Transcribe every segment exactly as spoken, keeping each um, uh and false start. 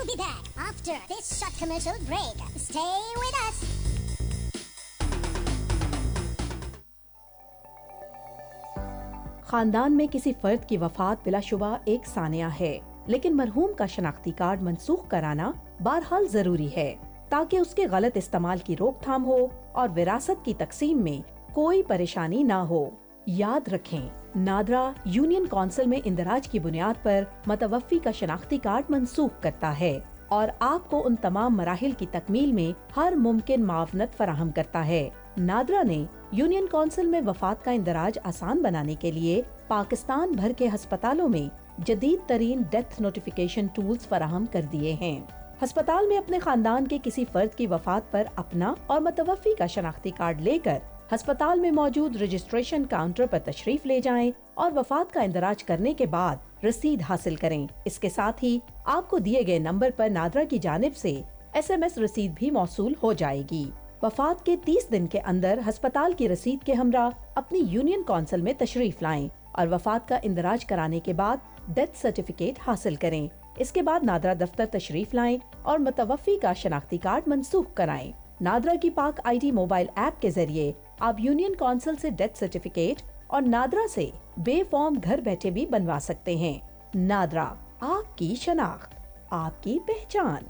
We'll be back after this short commercial break. Stay with us. خاندان میں کسی فرد کی وفات بلا شبہ ایک سانیہ ہے، لیکن مرحوم کا شناختی کارڈ منسوخ کرانا بہرحال ضروری ہے تاکہ اس کے غلط استعمال کی روک تھام ہو اور وراثت کی تقسیم میں کوئی پریشانی نہ ہو۔ یاد رکھیں، نادرا یونین کونسل میں اندراج کی بنیاد پر متوفی کا شناختی کارڈ منسوخ کرتا ہے اور آپ کو ان تمام مراحل کی تکمیل میں ہر ممکن معاونت فراہم کرتا ہے۔ نادرا نے یونین کونسل میں وفات کا اندراج آسان بنانے کے لیے پاکستان بھر کے ہسپتالوں میں جدید ترین ڈیتھ نوٹیفیکیشن ٹولز فراہم کر دیے ہیں۔ ہسپتال میں اپنے خاندان کے کسی فرد کی وفات پر اپنا اور متوفی کا شناختی کارڈ لے کر ہسپتال میں موجود رجسٹریشن کاؤنٹر پر تشریف لے جائیں اور وفات کا اندراج کرنے کے بعد رسید حاصل کریں۔ اس کے ساتھ ہی آپ کو دیے گئے نمبر پر نادرا کی جانب سے ایس ایم ایس رسید بھی موصول ہو جائے گی۔ وفات کے تیس دن کے اندر ہسپتال کی رسید کے ہمراہ اپنی یونین کونسل میں تشریف لائیں اور وفات کا اندراج کرانے کے بعد ڈیتھ سرٹیفکیٹ حاصل کریں۔ اس کے بعد نادرا دفتر تشریف لائیں اور متوفی کا شناختی کارڈ منسوخ کرائیں۔ نادرا کی پاک آئی ڈی موبائل ایپ کے ذریعے آپ یونین کونسل سے ڈیتھ سرٹیفکیٹ اور نادرا سے بے فارم گھر بیٹھے بھی بنوا سکتے ہیں۔ نادرا، آپ کی شناخت، آپ کی پہچان۔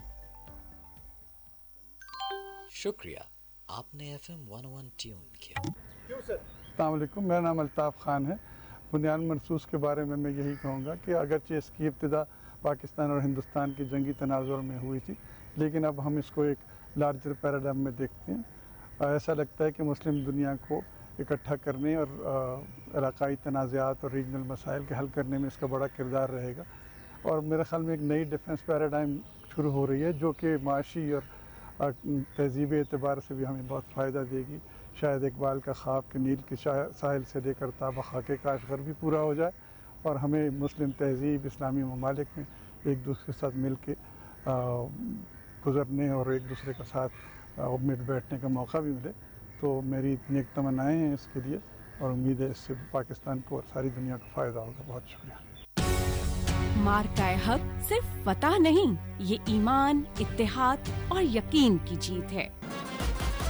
شکریہ، آپ نے F M one one tune کیا۔ السلام علیکم، میرا نام الطاف خان ہے۔ بنیان مرصوص کے بارے میں میں یہی کہوں گا کہ اگرچہ اس کی ابتدا پاکستان اور ہندوستان کی جنگی تناظر میں ہوئی تھی، لیکن اب ہم اس کو ایک لارجر پیراڈائم میں دیکھتے ہیں۔ ایسا لگتا ہے کہ مسلم دنیا کو اکٹھا کرنے اور علاقائی تنازعات اور ریجنل مسائل کے حل کرنے میں اس کا بڑا کردار رہے گا، اور میرے خیال میں ایک نئی ڈیفنس پیراڈائم شروع ہو رہی ہے جو کہ معاشی اور تہذیبی اعتبار سے بھی ہمیں بہت فائدہ دے گی۔ شاید اقبال کا خواب کہ نیل کے ساحل سے لے کر تا خاک کاشغر بھی پورا ہو جائے، اور ہمیں مسلم تہذیب اسلامی ممالک میں ایک دوسرے کے ساتھ مل کے گزرنے اور ایک دوسرے کے ساتھ مٹ بیٹھنے کا موقع بھی ملے، تو میری نیک تمنائیں ہیں اس کے لیے، اور امید ہے اس سے پاکستان کو اور ساری دنیا کو فائدہ ہوگا۔ بہت شکریہ۔ مارکہ حق صرف فتح نہیں، یہ ایمان، اتحاد اور یقین کی جیت ہے۔